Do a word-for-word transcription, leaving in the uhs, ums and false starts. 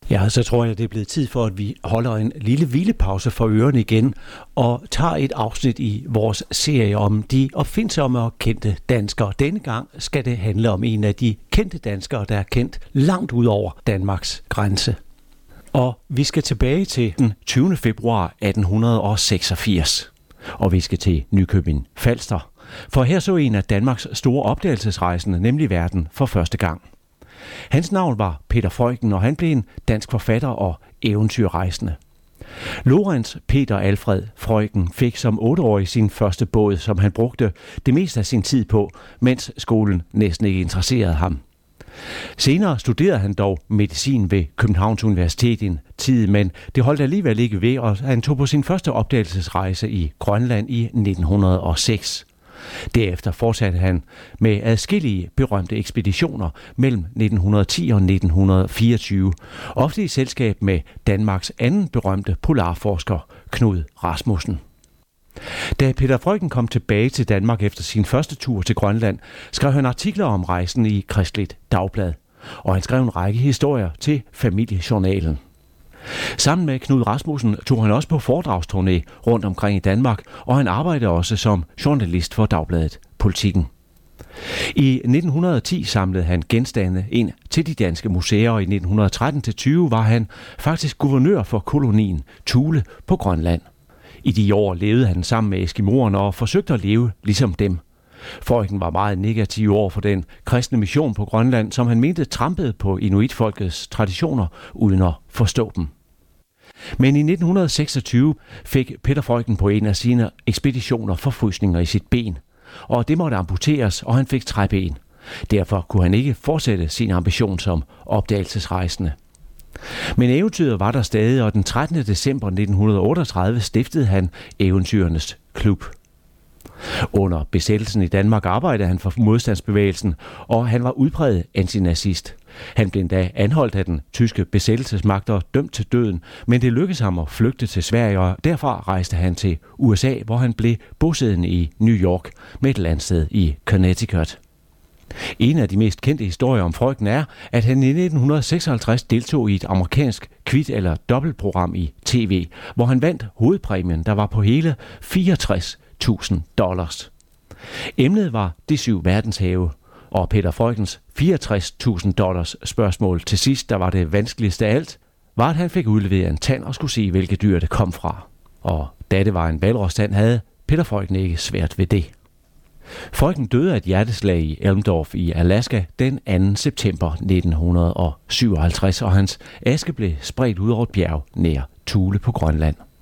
Ja, så tror jeg, det er blevet tid for, at vi holder en lille hvilepause for ørerne igen og tager et afsnit i vores serie om de opfindsomme og kendte danskere. Denne gang skal det handle om en af de kendte danskere, der er kendt langt ud over Danmarks grænse. Og vi skal tilbage til den tyvende februar atten seksogfirs, og vi skal til Nykøbing Falster. For her så en af Danmarks store opdagelsesrejsende, nemlig verden, for første gang. Hans navn var Peter Freuchen, og han blev en dansk forfatter og eventyrrejsende. Lorenz Peter Alfred Freuchen fik som otteårig sin første båd, som han brugte det meste af sin tid på, mens skolen næsten ikke interesserede ham. Senere studerede han dog medicin ved Københavns Universitet en tid, men det holdt alligevel ikke ved, og han tog på sin første opdagelsesrejse i Grønland i nitten hundrede og seks. Derefter fortsatte han med adskillige berømte ekspeditioner mellem nitten hundrede og ti og nitten fireogtyve, ofte i selskab med Danmarks anden berømte polarforsker, Knud Rasmussen. Da Peter Freuchen kom tilbage til Danmark efter sin første tur til Grønland, skrev han artikler om rejsen i Kristeligt Dagblad, og han skrev en række historier til Familiejournalen. Sammen med Knud Rasmussen tog han også på foredragsturné rundt omkring i Danmark, og han arbejdede også som journalist for Dagbladet Politikken. I nitten hundrede og ti samlede han genstande ind til de danske museer, og i nitten tretten til tyve var han faktisk guvernør for kolonien Thule på Grønland. I de år levede han sammen med eskimoerne og forsøgte at leve ligesom dem. Freuchen var meget negativ over for den kristne mission på Grønland, som han mente trampede på inuitfolkets traditioner uden at forstå dem. Men i nitten seksogtyve fik Peter Freuchen på en af sine ekspeditioner forfrysninger i sit ben, og det måtte amputeres, og han fik træben. Derfor kunne han ikke fortsætte sin ambition som opdagelsesrejsende. Men eventyret var der stadig, og den trettende december nitten otteogtredive stiftede han Eventyrernes Klub. Under besættelsen i Danmark arbejdede han for modstandsbevægelsen, og han var udpræget antinazist. Han blev endda anholdt af den tyske besættelsesmagt og dømt til døden, men det lykkedes ham at flygte til Sverige, og derfra rejste han til U S A, hvor han blev bosiddende i New York med et landsted i Connecticut. En af de mest kendte historier om Freuchen er, at han i nitten seksoghalvtreds deltog i et amerikansk kvit- eller dobbeltprogram i tv, hvor han vandt hovedpræmien, der var på hele fireogtres tusind dollars. Emnet var de syv verdenshave, og Peter Freuchens fireogtres tusind dollars spørgsmål til sidst, der var det vanskeligste af alt, var, at han fik udleveret en tand og skulle se, hvilke dyr det kom fra. Og da det var en hvalrostand, havde Peter Freuchen ikke svært ved det. Freuchen døde af et hjerteslag i Elmdorf i Alaska den anden september nitten syvoghalvtreds, og hans aske blev spredt ud over et bjerg nær Thule på Grønland.